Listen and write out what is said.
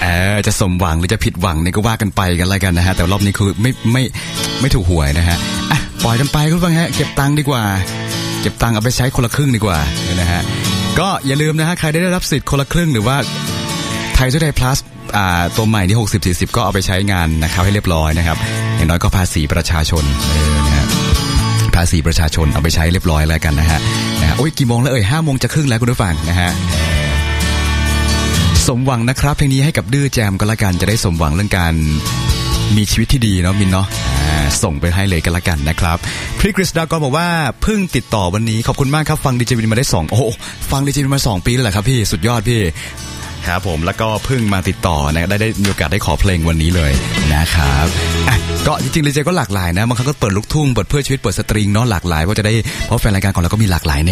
จะสมหวังหรือจะผิดหวังนี่ก็ว่ากันไปกันแล้วกันนะฮะแต่รอบนี้คือไม่ถูกหวยนะฮะปล่อยกันไปคุณฟังฮะเก็บตังค์ดีกว่าเก็บตังค์เอาไปใช้คนละครึ่งดีกว่านะฮะก็อย่าลืมนะฮะใครได้รับสิทธิ์คนละครึ่งหรือว่าไทยช่วยไทย plus ตัวใหม่ที่60-40ก็เอาไปใช้งานนะครับให้เรียบร้อยนะครับอย่างน้อยก็ภาษีประชาชนนะฮะภาษีประชาชนเอาไปใช้เรียบร้อยแล้วกันนะฮะโอ้ยกี่โมงแล้ว5 โมงจะครึ่งแล้วคุณผู้ฟังนะฮะสมหวังนะครับเพลงนี้ให้กับดื้อแจมก็แล้วกันจะได้สมหวังเรื่องการมีชีวิตที่ดีเนาะมินเนาะส่งไปให้เลยกันละกันนะครับพี่กฤษดากรบอกว่าเพิ่งติดต่อวันนี้ขอบคุณมากครับฟังดีเจวินมาได้ฟังดีเจวินมา2 ปีแล้วเหรอครับพี่สุดยอดพี่ครับผมแล้วก็เพิ่งมาติดต่อนะได้มีโอกาสได้ขอเพลงวันนี้เลยนะครับก็จริงๆดีเจก็หลากหลายนะบางครั้งก็เปิดลูกทุ่งเปิดเพื่อชีวิตเปิดสตริงเนาะหลากหลายเพราะแฟนรายการของเราก็มีหลากหลาย